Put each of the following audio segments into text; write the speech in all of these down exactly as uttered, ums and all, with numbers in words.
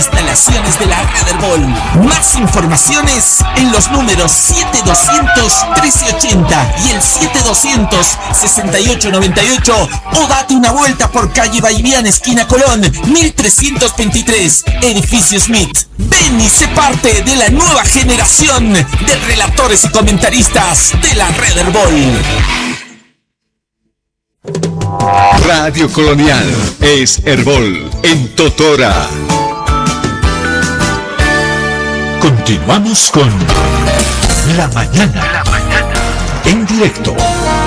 instalaciones de la Red Herbol. Más informaciones en los números siete doscientos trece ochenta y el siete doscientos sesenta y ocho noventa y ocho, o date una vuelta por calle Baivián, esquina Colón, mil trescientos veintitrés, edificio Smith. Ven y sé parte de la nueva generación de relatores y comentaristas de la Red Herbol. Radio Colonial es Herbol en Totora. Continuamos con La Mañana, La Mañana en directo.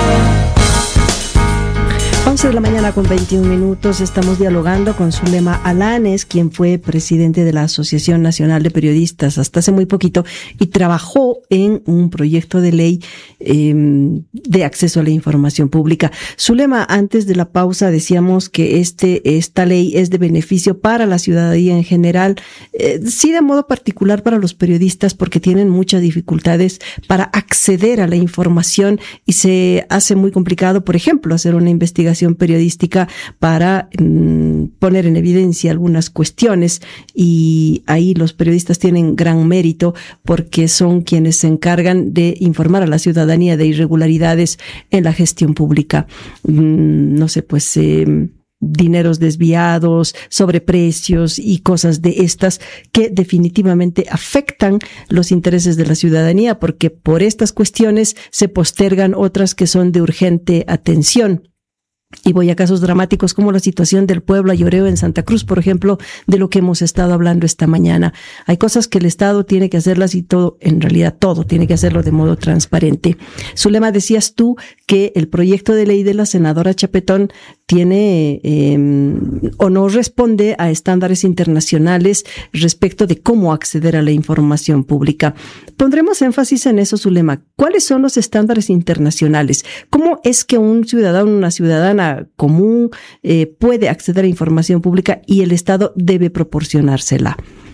once de la mañana con veintiún minutos, estamos dialogando con Zulema Alanes, quien fue presidente de la Asociación Nacional de Periodistas hasta hace muy poquito y trabajó en un proyecto de ley eh, de acceso a la información pública. Zulema, antes de la pausa decíamos que este esta ley es de beneficio para la ciudadanía en general, eh, sí de modo particular para los periodistas porque tienen muchas dificultades para acceder a la información y se hace muy complicado, por ejemplo, hacer una investigación periodística para mmm, poner en evidencia algunas cuestiones, y ahí los periodistas tienen gran mérito porque son quienes se encargan de informar a la ciudadanía de irregularidades en la gestión pública. Mm, no sé, pues eh, dineros desviados, sobreprecios y cosas de estas que definitivamente afectan los intereses de la ciudadanía, porque por estas cuestiones se postergan otras que son de urgente atención. Y voy a casos dramáticos como la situación del pueblo ayoreo en Santa Cruz, por ejemplo, de lo que hemos estado hablando esta mañana. Hay cosas que el Estado tiene que hacerlas y todo, en realidad todo, tiene que hacerlo de modo transparente. Zulema, decías tú que el proyecto de ley de la senadora Chapetón tiene eh, o no responde a estándares internacionales respecto de cómo acceder a la información pública. Pondremos énfasis en eso, Zulema. ¿Cuáles son los estándares internacionales? ¿Cómo es que un ciudadano, una ciudadana común eh, puede acceder a información pública y el Estado debe proporcionársela?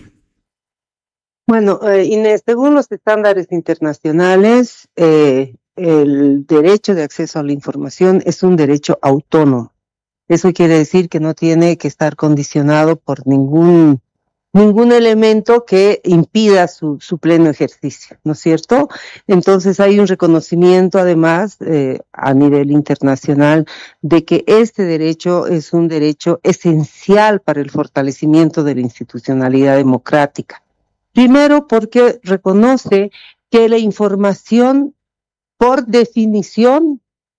Bueno, eh, Inés, según los estándares internacionales, eh, el derecho de acceso a la información es un derecho autónomo. Eso quiere decir que no tiene que estar condicionado por ningún ningún elemento que impida su, su pleno ejercicio, ¿no es cierto? Entonces hay un reconocimiento además eh, a nivel internacional de que este derecho es un derecho esencial para el fortalecimiento de la institucionalidad democrática. Primero, porque reconoce que la información, por definición,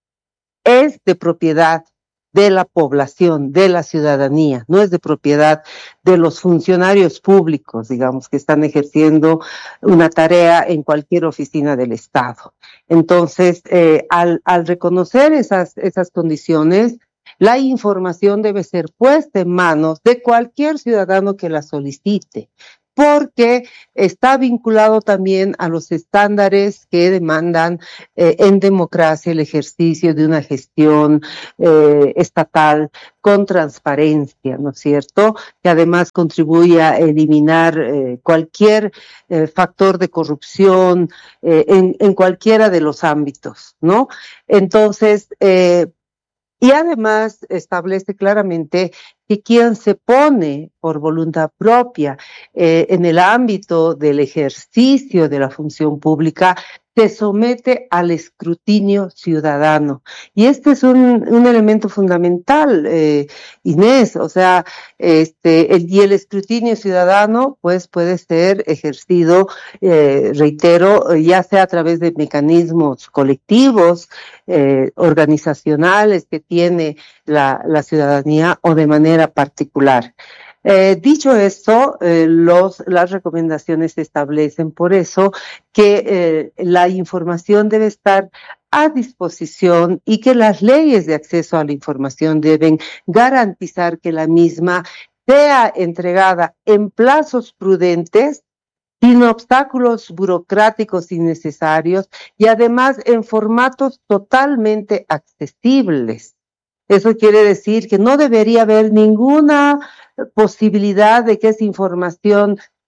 es de propiedad de la población, de la ciudadanía, no es de propiedad de los funcionarios públicos, digamos, que están ejerciendo una tarea en cualquier oficina del Estado. Entonces, eh, al, al reconocer esas, esas condiciones, la información debe ser puesta en manos de cualquier ciudadano que la solicite, porque está vinculado también a los estándares que demandan eh, en democracia el ejercicio de una gestión eh, estatal con transparencia, ¿no es cierto? Que además contribuye a eliminar eh, cualquier eh, factor de corrupción eh, en, en cualquiera de los ámbitos, ¿no? Entonces, eh, y además establece claramente que quien se pone por voluntad propia eh, en el ámbito del ejercicio de la función pública se somete al escrutinio ciudadano. Y este es un, un elemento fundamental, eh, Inés, o sea, este, el, y el escrutinio ciudadano pues puede ser ejercido, eh, reitero, ya sea a través de mecanismos colectivos, eh, organizacionales que tiene la, la ciudadanía o de manera particular. Eh, dicho esto, eh, los, las recomendaciones establecen por eso que eh, la información debe estar a disposición y que las leyes de acceso a la información deben garantizar que la misma sea entregada en plazos prudentes, sin obstáculos burocráticos innecesarios y además en formatos totalmente accesibles. Eso quiere decir que no debería haber ninguna posibilidad de que esa información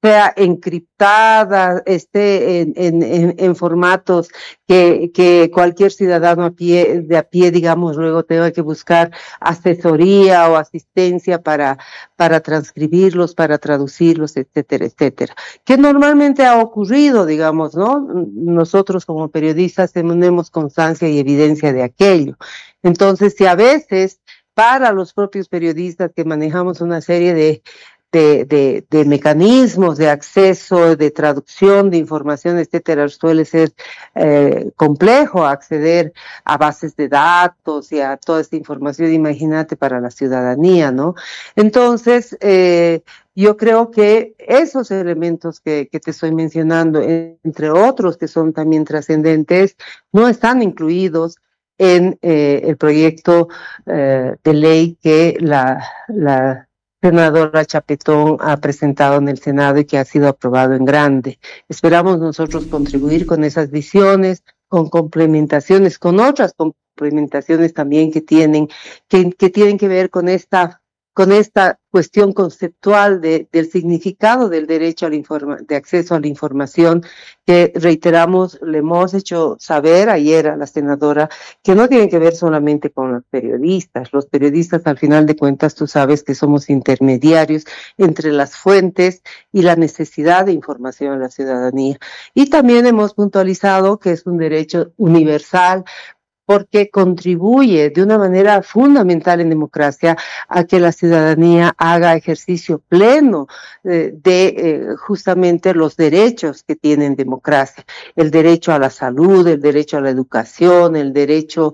sea encriptada, esté en, en, en, en formatos que, que cualquier ciudadano a pie, de a pie, digamos, luego tenga que buscar asesoría o asistencia para, para transcribirlos, para traducirlos, etcétera, etcétera. Que normalmente ha ocurrido, digamos, ¿no? Nosotros como periodistas tenemos constancia y evidencia de aquello. Entonces, si a veces para los propios periodistas que manejamos una serie de De, de, de mecanismos de acceso, de traducción de información, etcétera, suele ser eh, complejo acceder a bases de datos y a toda esta información, imagínate, para la ciudadanía, ¿no? Entonces, eh, yo creo que esos elementos que, que te estoy mencionando, entre otros que son también trascendentes, no están incluidos en eh, el proyecto eh, de ley que la, la senadora Chapetón ha presentado en el Senado y que ha sido aprobado en grande. Esperamos nosotros contribuir con esas visiones, con complementaciones, con otras complementaciones también que tienen que, que tienen que ver con esta con esta cuestión conceptual de, del significado del derecho a la informa, de acceso a la información, que reiteramos, le hemos hecho saber ayer a la senadora, que no tiene que ver solamente con los periodistas. Los periodistas, al final de cuentas, tú sabes que somos intermediarios entre las fuentes y la necesidad de información a la ciudadanía. Y también hemos puntualizado que es un derecho universal, porque contribuye de una manera fundamental en democracia a que la ciudadanía haga ejercicio pleno eh, de eh, justamente los derechos que tiene en democracia. El derecho a la salud, el derecho a la educación, el derecho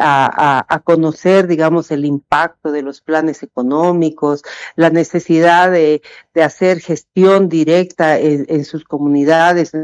a, a, a conocer, digamos, el impacto de los planes económicos, la necesidad de, de hacer gestión directa en, en sus comunidades,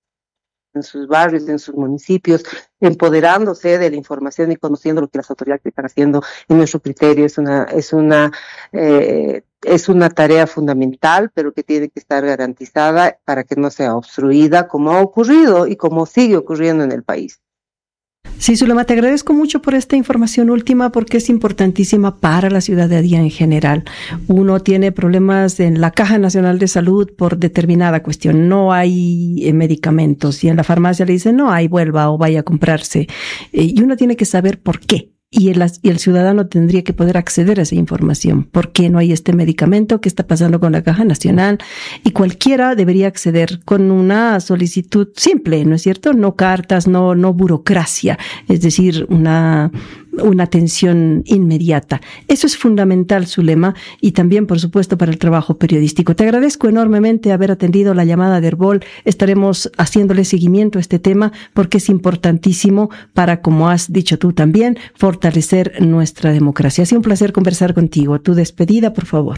en sus barrios, en sus municipios, empoderándose de la información y conociendo lo que las autoridades están haciendo. En nuestro criterio es una es una eh, es una tarea fundamental, pero que tiene que estar garantizada para que no sea obstruida, como ha ocurrido y como sigue ocurriendo en el país. Sí, Zulema, te agradezco mucho por esta información última, porque es importantísima para la ciudadanía en general. Uno tiene problemas en la Caja Nacional de Salud por determinada cuestión. No hay eh, medicamentos y en la farmacia le dicen no hay, vuelva o vaya a comprarse. Eh, y uno tiene que saber por qué. Y el, y el ciudadano tendría que poder acceder a esa información. ¿Por qué no hay este medicamento? ¿Qué está pasando con la Caja Nacional? Y cualquiera debería acceder con una solicitud simple, ¿no es cierto? No cartas, no, no burocracia. Es decir, una, una atención inmediata. Eso es fundamental, Zulema, y también, por supuesto, para el trabajo periodístico. Te agradezco enormemente haber atendido la llamada de Herbol. Estaremos haciéndole seguimiento a este tema porque es importantísimo para, como has dicho tú también, fortalecer nuestra democracia. Ha sido un placer conversar contigo. Tu despedida, por favor.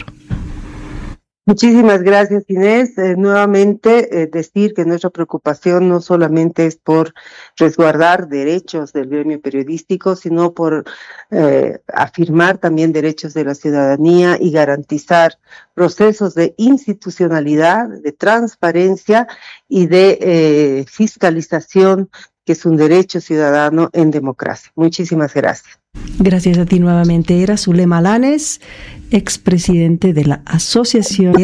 Muchísimas gracias, Inés. Eh, nuevamente, eh, decir que nuestra preocupación no solamente es por resguardar derechos del gremio periodístico, sino por eh, afirmar también derechos de la ciudadanía y garantizar procesos de institucionalidad, de transparencia y de eh, fiscalización, que es un derecho ciudadano en democracia. Muchísimas gracias. Gracias a ti nuevamente. Era Zulema Alanes, expresidente de la Asociación